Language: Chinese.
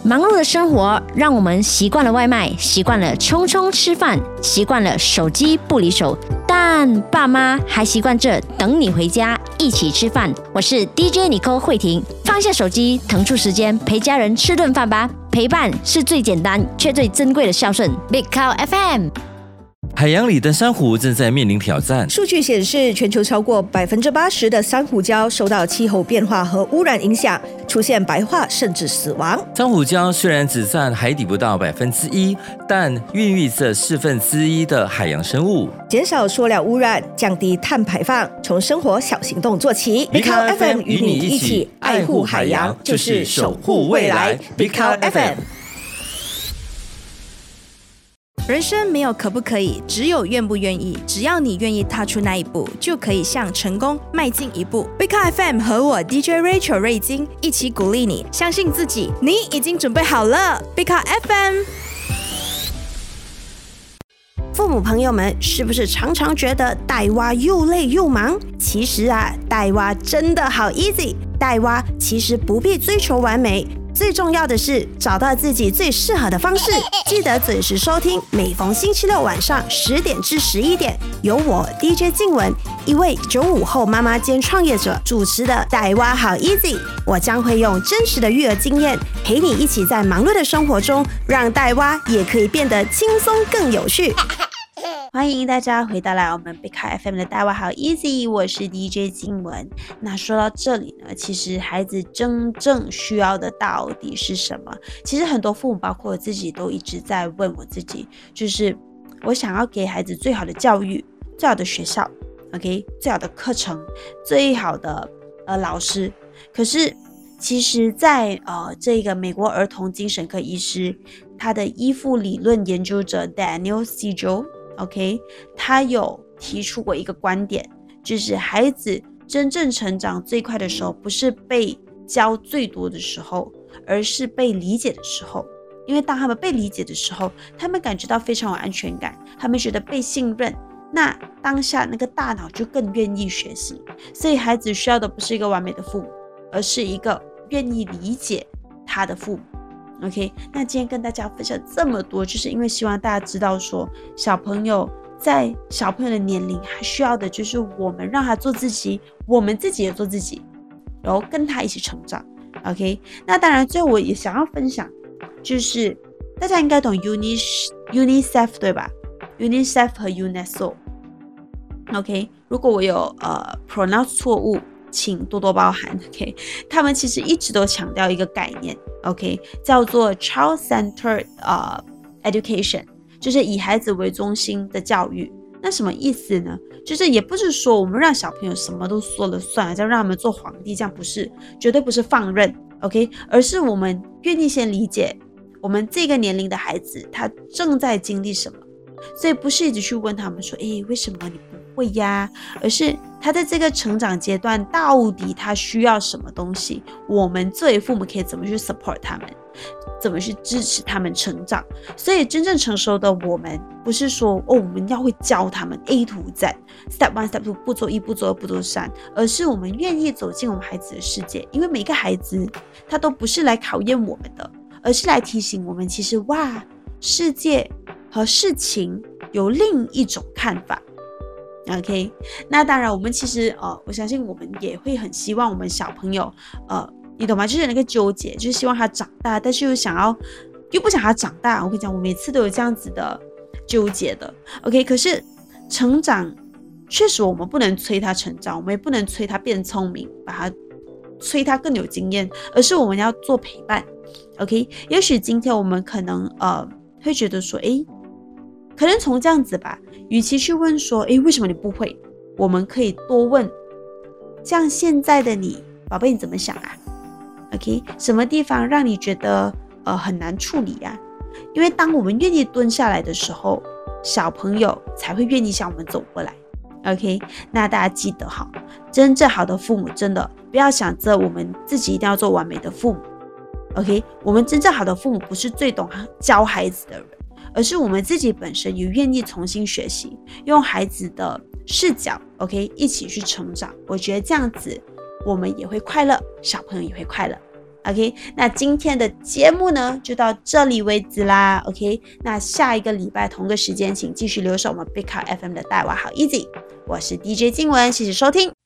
忙碌的生活让我们习惯了外卖，习惯了匆匆吃饭，习惯了手机不离手，但爸妈还习惯着等你回家一起吃饭。我是 DJ Nicole 慧婷，放下手机，腾出时间陪家人吃顿饭吧。陪伴是最简单却最珍贵的孝顺。Big Cow FM。 海洋里的珊瑚正在面临挑战。 数据显示，全球超过80%的珊瑚礁受到气候变化和污染影响，出现白化甚至死亡。 珊瑚礁虽然只占海底不到1%，但孕育着1/4的海洋生物。 减少塑料污染，降低碳排放，从生活小行动做起。Big Cow FM 与你一起爱护海洋，就是守护未来。Big Cow FM。 人生没有可不可以，只有愿不愿意。只要你愿意踏出那一步，就可以向成功迈进一步。Big Cow FM 和我 DJ Rachel 瑞金一起鼓励你，相信自己，你已经准备好了。Big Cow FM。父母朋友们，是不是常常觉得带娃又累又忙？其实带娃真的好 easy。带娃其实不必追求完美。最重要的是找到自己最适合的方式，记得准时收听，每逢星期六晚上10点至11点，由我 DJ 静雯，一位95后妈妈兼创业者主持的带娃好 easy。我将会用真实的育儿经验，陪你一起在忙碌的生活中，让带娃也可以变得轻松更有趣。欢迎大家回到我们 Big Cow FM 的带娃好 easy， 我是 DJ 静雯。那说到这里呢，其实孩子真正需要的到底是什么？其实很多父母包括我自己都一直在问我自己，就是我想要给孩子最好的教育，最好的学校 OK， 最好的课程，最好的老师。可是其实在这个美国儿童精神科医师，他的依附理论研究者 Daniel Siegel，OK， 他有提出过一个观点，就是孩子真正成长最快的时候，不是被教最多的时候，而是被理解的时候。因为当他们被理解的时候，他们感觉到非常有安全感，他们觉得被信任，那当下那个大脑就更愿意学习。所以孩子需要的不是一个完美的父母，而是一个愿意理解他的父母。OK， 那今天跟大家分享这么多，就是因为希望大家知道说，小朋友在小朋友的年龄还需要的就是我们让他做自己，我们自己也做自己，然后跟他一起成长。OK， 那当然最后我也想要分享，就是大家应该懂 UNICEF 对吧？ UNICEF 和 UNESCO。 OK， 如果我有pronounce 错误，请多多包涵。 OK， 他们其实一直都强调一个概念， OK， 叫做 Child-Centered Education， 就是以孩子为中心的教育。那什么意思呢？就是也不是说我们让小朋友什么都说了算，就让他们做皇帝，这样不是，绝对不是放任 OK， 而是我们愿意先理解我们这个年龄的孩子他正在经历什么，所以不是一直去问他们说为什么你不会呀，而是他在这个成长阶段到底他需要什么东西，我们作为父母可以怎么去 support 他们，怎么去支持他们成长。所以真正成熟的我们不是说我们要会教他们 A to Z Step 1 Step 2步骤1步骤2步骤3，而是我们愿意走进我们孩子的世界。因为每个孩子他都不是来考验我们的，而是来提醒我们其实世界和事情有另一种看法。OK， 那当然我们其实我相信我们也会很希望我们小朋友你懂吗？就是那个纠结，就是希望他长大，但是又不想他长大。我跟你讲，我每次都有这样子的纠结的。OK， 可是成长确实我们不能催他成长，我们也不能催他变聪明，催他更有经验，而是我们要做陪伴。OK， 也许今天我们可能会觉得说可能从这样子吧，与其去问说为什么你不会，我们可以多问，像现在的你宝贝你怎么想啊？ OK， 什么地方让你觉得很难处理啊？因为当我们愿意蹲下来的时候，小朋友才会愿意向我们走过来。 OK， 那大家记得好，真正好的父母真的不要想着我们自己一定要做完美的父母。 OK， 我们真正好的父母不是最懂教孩子的人，而是我们自己本身也愿意重新学习，用孩子的视角 OK 一起去成长。我觉得这样子我们也会快乐，小朋友也会快乐。 OK， 那今天的节目呢就到这里为止啦。OK， 那下一个礼拜同个时间请继续留守我们 Big Car FM 的带娃好 Easy， 我是 DJ 静雯，谢谢收听，